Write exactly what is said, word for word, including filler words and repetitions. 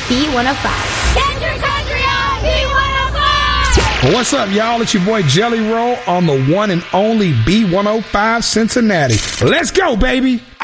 B one oh five. Get your country on B one oh five! What's up, y'all? It's your boy Jelly Roll on the one and only B one oh five Cincinnati. Let's go, baby!